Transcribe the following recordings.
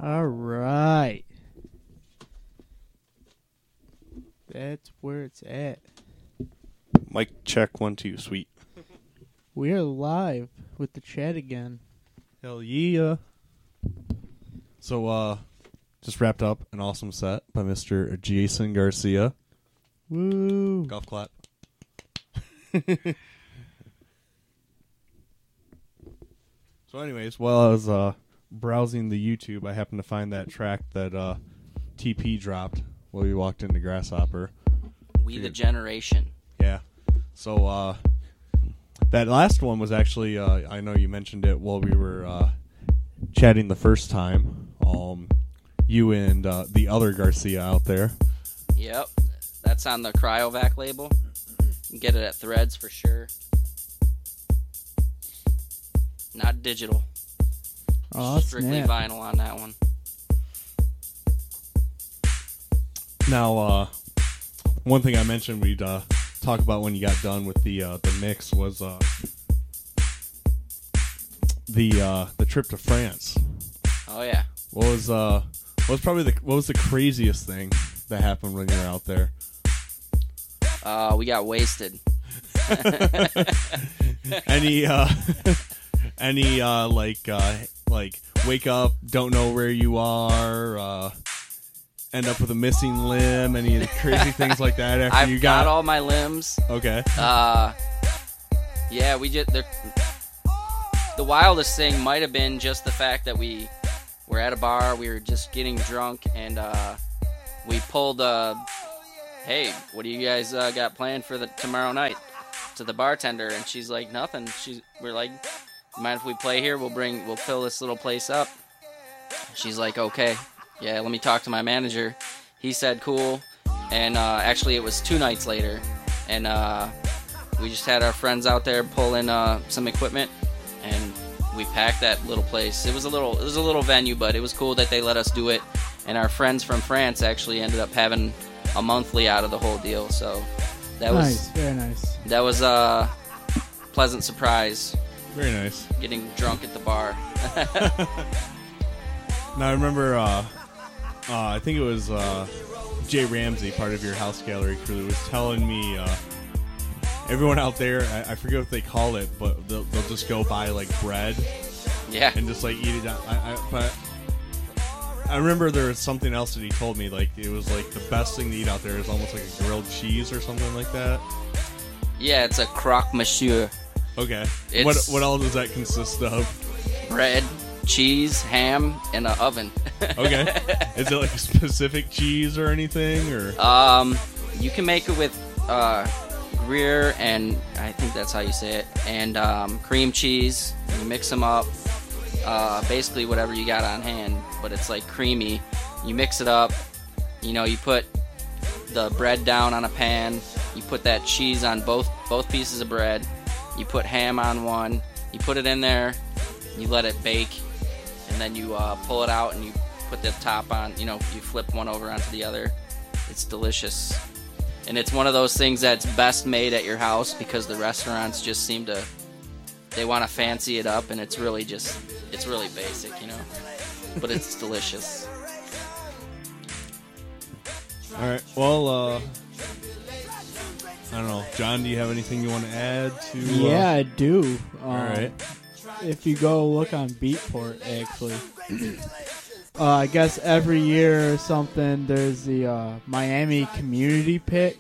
All right. That's where it's at. Mic check 1 2 sweet. We're live with the chat again. Hell yeah. So just wrapped up an awesome set by Mr. Jason Garcia. Woo. Golf clap. So anyways, while I was browsing the YouTube, I happened to find that track that TP dropped while we walked into Grasshopper. We the Generation. Yeah. So that last one was actually, I know you mentioned it while we were chatting the first time. You and the other Garcia out there. Yep. That's on the Cryovac label. You can get it at Threads for sure. Not digital. Oh, Strictly snap. vinyl on that one. Now, one thing I mentioned we'd talk about when you got done with the mix was the trip to France. Oh yeah. What was the craziest thing that happened when you were out there? We got wasted. Any like wake up, don't know where you are, end up with a missing limb, any crazy things like that after I've you got all my limbs. Okay. Yeah, we just the wildest thing might have been just the fact that we were at a bar, we were just getting drunk, and we pulled hey, what do you guys got planned for the tomorrow night? To the bartender, and she's like, nothing. We're like, mind if we play here? We'll fill this little place up. She's like, okay, yeah, let me talk to my manager. He said cool, and actually it was 2 nights later, and we just had our friends out there pull in some equipment, and we packed that little place. It was a little venue, but it was cool that they let us do it, and our friends from France actually ended up having a monthly out of the whole deal, so that was Nice, very nice. that was a pleasant surprise. Very nice. Getting drunk at the bar. Now I remember, I think it was Jay Ramsey, part of your House Gallery crew, was telling me everyone out there, I forget what they call it, but they'll just go buy like bread, Yeah. and just like eat it. But I remember there was something else that he told me, like it was like the best thing to eat out there is almost like a grilled cheese or something like that. Yeah, it's a croque monsieur. Okay. It's- What all does that consist of? Bread, cheese, ham, and an oven. Okay. Is it like a specific cheese or anything, or? You can make it with Gruyere, and I think that's how you say it, and cream cheese. You mix them up. Basically whatever you got on hand, but it's like creamy. You mix it up. You put the bread down on a pan. You put that cheese on both pieces of bread. You put ham on one. You put it in there. You let it bake, and then you pull it out and you put the top on. You flip one over onto the other. It's delicious, and it's one of those things that's best made at your house because the restaurants just seem to they want to fancy it up, and it's really basic, but it's delicious. All right. Well, I don't know, John. Do you have anything you want to add to? Yeah, I do. All right. If you go look on Beatport, actually, I guess every year or something, there's the Miami Community Pick.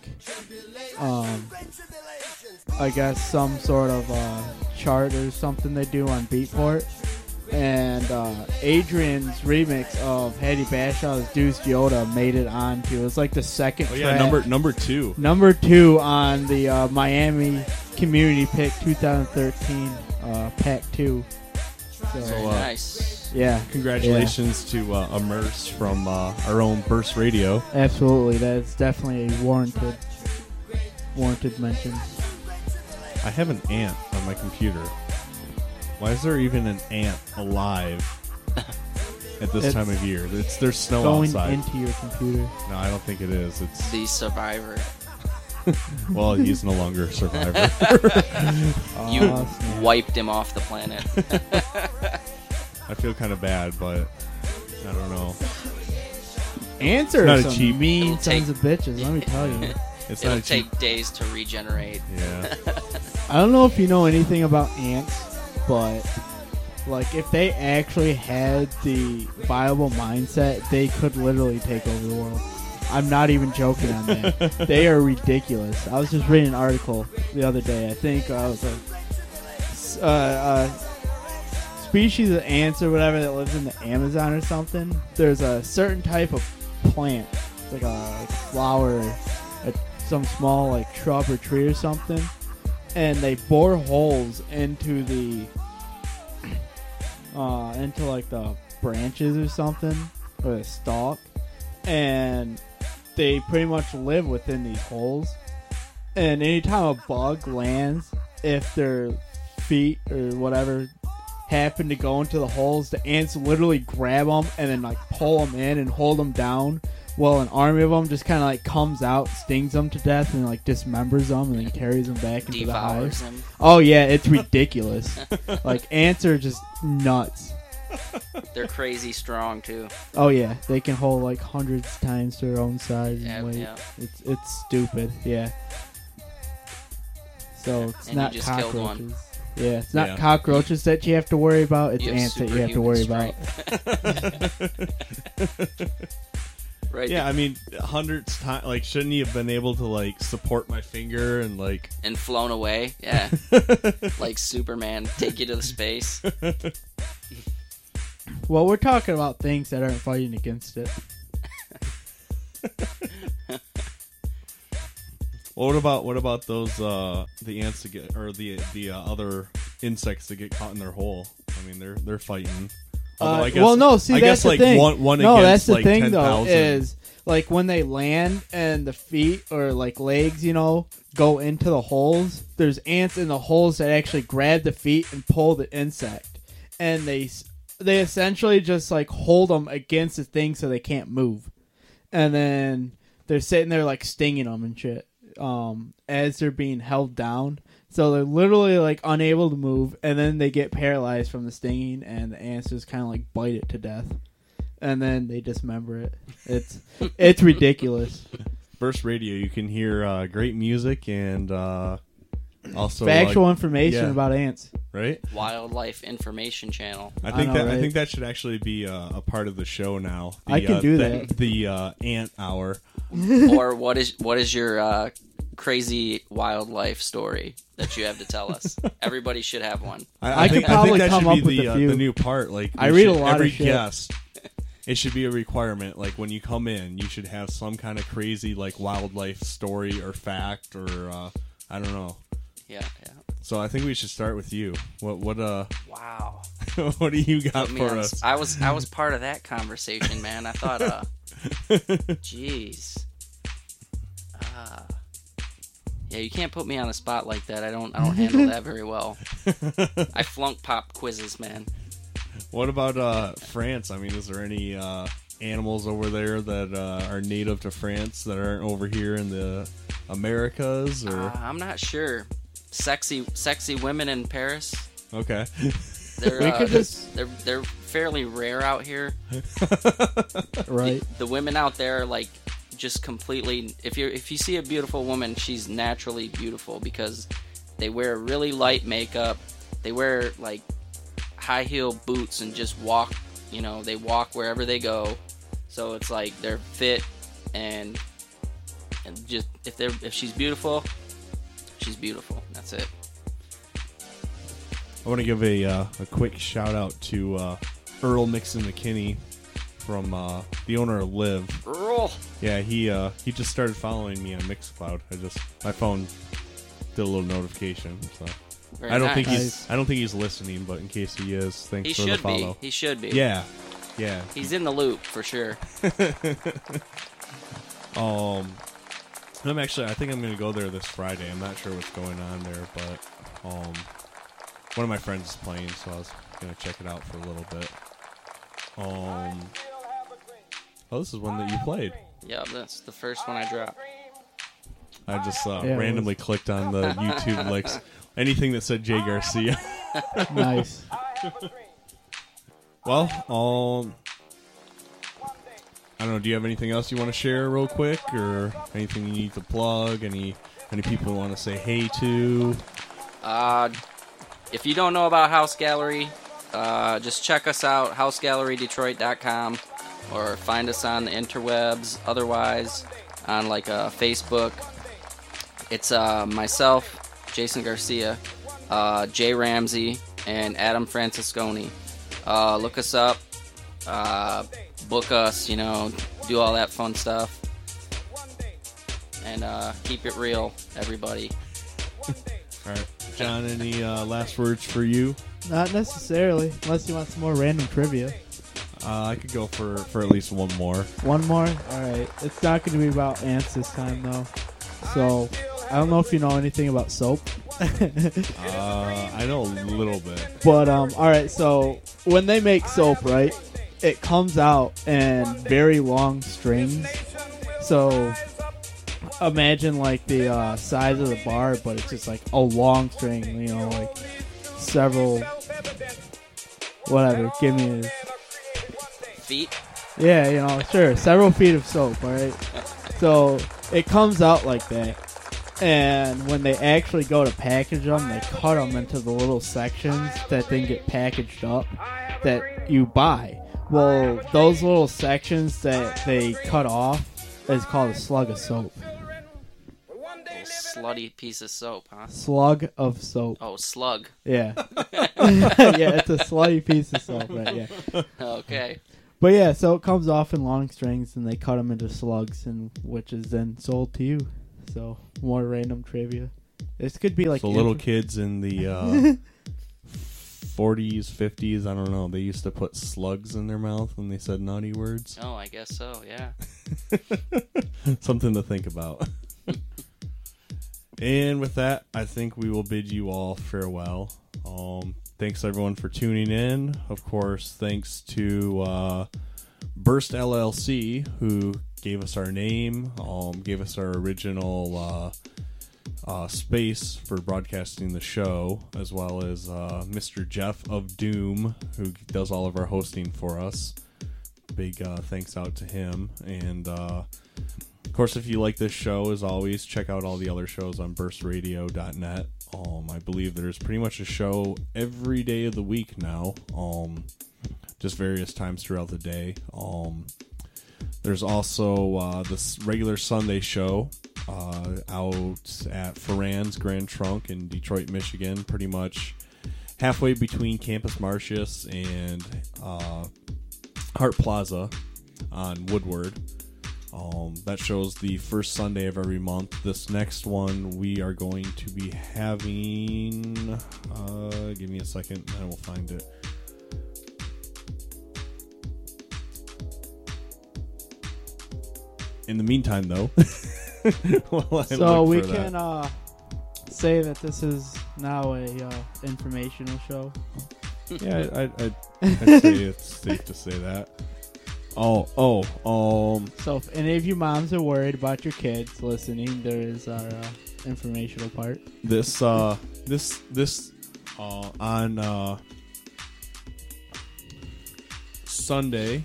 I guess some sort of chart or something they do on Beatport. And Adrian's remix of Hattie Bashaw's Deuce Yoda made it onto. It's like the second track. Yeah, number 2. Number 2 on the Miami Community Pick 2013 Pack 2. So, Nice. yeah. Congratulations to Immerse from our own Burst Radio. Absolutely. That's definitely a warranted mention. I have an ant on my computer. Why is there even an ant alive at this time of year? There's snow Going outside. into your computer. No, I don't think it is. It's The survivor. well, he's no longer a survivor. You snap. wiped him off the planet. I feel kind of bad, but I don't know. Ants are Not a some cheap- mean It'll sons take- of bitches, let me tell you. It's It'll not a cheap. take days to regenerate. Yeah. I don't know if you know anything about ants, but like if they actually had the viable mindset, they could literally take over the world. I'm not even joking on that. They are ridiculous. I was just reading an article the other day. I think I was like, species of ants or whatever that lives in the Amazon or something. There's a certain type of plant, like a flower, some small like shrub or tree or something, and they bore holes into the into like the branches or something, or the stalk, and they pretty much live within these holes. And anytime a bug lands, if their feet or whatever happen to go into the holes, the ants literally grab them and then like pull them in and hold them down, while an army of them just kind of like comes out, stings them to death, and like dismembers them and then carries them back into the Devours hive. them. Oh yeah, it's ridiculous. Like ants are just nuts. They're crazy strong too. Oh yeah, they can hold like hundreds of times their own size Yeah, and weight. yeah. It's stupid. Yeah. So it's And not you just killed cockroaches. one. Yeah, it's not Yeah. cockroaches that you have to worry about. It's You have ants that you have to worry superhuman about. Right. Yeah, I mean, hundreds times. Like, shouldn't he have been able to like support my finger and like? And flown away. Yeah. Like Superman, take you to the space. Well, we're talking about things that aren't fighting against it. Well, what about those the ants that get, or the other insects that get caught in their hole? I mean, they're fighting. Although I guess, well, no, see, I that's guess the like thing. one No, that's against the like thing, 10,000. though, is like when they land and the feet or like legs, go into the holes. There's ants in the holes that actually grab the feet and pull the insect, and they essentially just like hold them against the thing so they can't move, and then they're sitting there like stinging them and shit as they're being held down. So they're literally like unable to move, and then they get paralyzed from the stinging, and the ants just kind of like bite it to death, and then they dismember it. It's ridiculous. Burst Radio, you can hear great music and also Factual information yeah. about ants. right? Wildlife Information Channel. I think know, I right? think that should actually be a part of the show now. I can do the, that. The ant hour. Or what is your crazy wildlife story that you have to tell us? Everybody should have one. I could think probably that come should up be with the a few. the new part. Like I we read a should- lot of every shit. guest. It should be a requirement. Like when you come in, you should have some kind of crazy like wildlife story or fact or I don't know. Yeah. So I think we should start with you. What Wow. what do you got Put me for on- us? I was part of that conversation, man. I thought, jeez. Yeah, you can't put me on the spot like that. I don't handle that very well. I flunk pop quizzes, man. What about France? I mean, is there any animals over there that are native to France that aren't over here in the Americas? Or I'm not sure. Sexy women in Paris. okay, They're We could just they're fairly rare out here. right. The women out there are like just completely. If you see a beautiful woman, she's naturally beautiful because they wear really light makeup. They wear like high heel boots and just walk. They walk wherever they go. So it's like they're fit and just if she's beautiful, she's beautiful. That's it. I want to give a quick shout out to Earl Mixon McKinney from the owner of Live. Earl. Yeah, he just started following me on Mixcloud. My phone did a little notification. So Very I don't think nice. he's listening, but in case he is, thanks He for the should follow. be. He should be. Yeah. He's in the loop for sure. I think I'm gonna go there this Friday. I'm not sure what's going on there, but one of my friends is playing, so I was gonna check it out for a little bit. This is one that you played. Yeah, that's the first one I dropped. I just it randomly clicked on the YouTube links. Anything that said Jay Garcia. Nice. Well, I don't know. Do you have anything else you want to share real quick, or anything you need to plug? Any people you want to say hey to? If you don't know about House Gallery, just check us out, housegallerydetroit.com, or find us on the interwebs. Otherwise, on like Facebook, it's myself, Jason Garcia, Jay Ramsey, and Adam Francisconi. Look us up, book us, do all that fun stuff, and keep it real, everybody. All right, John, any last words for you? Not necessarily, unless you want some more random trivia. I could go for at least one more. One more? Alright. It's not going to be about ants this time, though. So, I don't know if you know anything about soap. I know a little bit. But, alright, so when they make soap, right, it comes out in very long strings. So, imagine like the size of the bar, but it's just like a long string, like several, whatever, give me a... Feet? Yeah, sure, several feet of soap, alright? So, it comes out like that. And when they actually go to package them, they cut them into the little sections that then get packaged up that you buy. Well, those little sections that they cut off is called a slug of soap. Slutty piece of soap, huh? Slug of soap. Oh, slug. Yeah. Yeah, it's a slutty piece of soap, right? Yeah. Okay. But yeah, so it comes off in long strings, and they cut them into slugs, and which is then sold to you. So, more random trivia. This could be like... So little kids in the 40s, 50s, I don't know, they used to put slugs in their mouth when they said naughty words. Oh, I guess so, yeah. Something to think about. And with that, I think we will bid you all farewell. Thanks everyone for tuning in. Of course, thanks to Burst LLC, who gave us our name, gave us our original space for broadcasting the show, as well as Mr. Jeff of Doom, who does all of our hosting for us. Big thanks out to him. And of course, if you like this show, as always, check out all the other shows on burstradio.net. I believe there's pretty much a show every day of the week now, just various times throughout the day. There's also this regular Sunday show out at Ferran's Grand Trunk in Detroit, Michigan, pretty much halfway between Campus Martius and Hart Plaza on Woodward. That show's the first Sunday of every month. This next one we are going to be having... give me a second and I will find it. In the meantime, though... so we can say that this is now a informational show. Yeah, I'd say it's safe to say that. So if any of you moms are worried about your kids listening, there is our informational part. This on Sunday,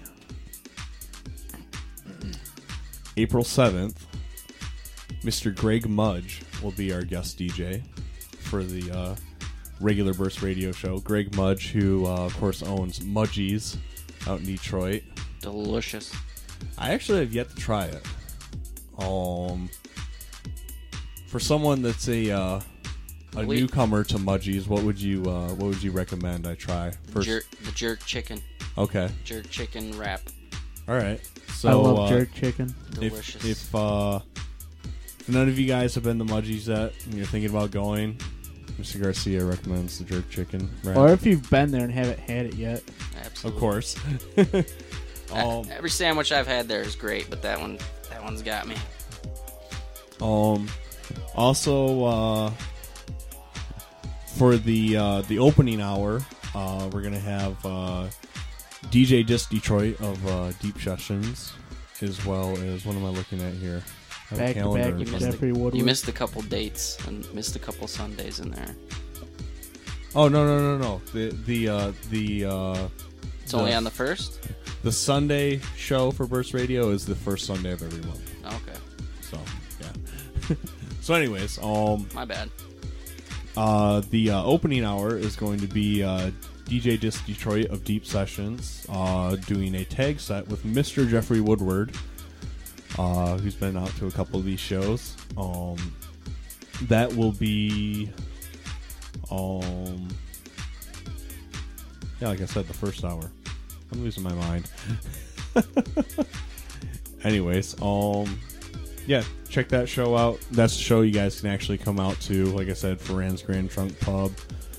April 7th, Mr. Greg Mudge will be our guest DJ for the regular Burst Radio show. Greg Mudge, who of course owns Mudgies out in Detroit. Delicious. I actually have yet to try it. For someone that's a newcomer to Mudgies, what would you recommend I try first? The jerk chicken. Okay. Jerk chicken wrap. All right. So I love jerk chicken. Delicious. If none of you guys have been to Mudgies yet and you're thinking about going, Mr. Garcia recommends the jerk chicken wrap. Or if you've been there and haven't had it yet. Absolutely. Of course. Every sandwich I've had there is great, but that one's got me. Also, for the opening hour, we're gonna have DJ Disc Detroit of Deep Sessions, as well as, what am I looking at here? I have a Back to calendar back, in front of me. Jeffrey Woodward. You missed a couple dates and missed a couple Sundays in there. Oh no! It's only on the first? The Sunday show for Burst Radio is the first Sunday of every month. Okay. So, yeah. So, anyways, My bad. the opening hour is going to be DJ Disc Detroit of Deep Sessions doing a tag set with Mr. Jeffrey Woodward, who's been out to a couple of these shows. That will be, yeah, like I said, the first hour. I'm losing my mind. Anyways, yeah, check that show out. That's the show you guys can actually come out to. Like I said, Ferran's Grand Trunk Pub.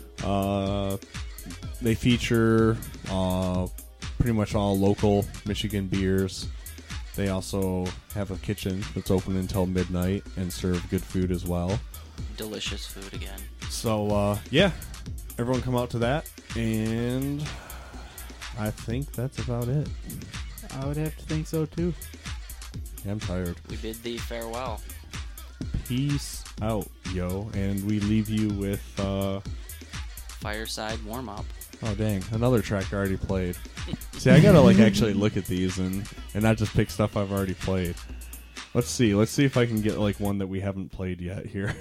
They feature pretty much all local Michigan beers. They also have a kitchen that's open until midnight and serve good food as well. Delicious food again. So, yeah, everyone come out to that. And I think that's about it. I would have to think so too. Yeah, I'm tired. We bid thee farewell. Peace out, yo. And we leave you with, Fireside warm-up. oh, dang, another track I already played. See, I gotta, actually look at these and not just pick stuff I've already played. Let's see if I can get, one that we haven't played yet here.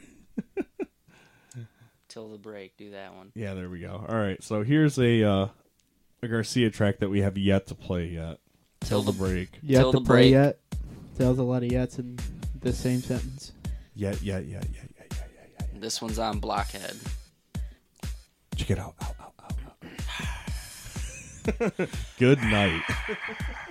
Till the break, do that one. Yeah, there we go. All right, so here's a Garcia track that we have yet to play yet. Till the break. Yet Till to the play break. yet. There's a lot of yets in the same sentence. Yeah. This one's on Blockhead. Check it out. Good night.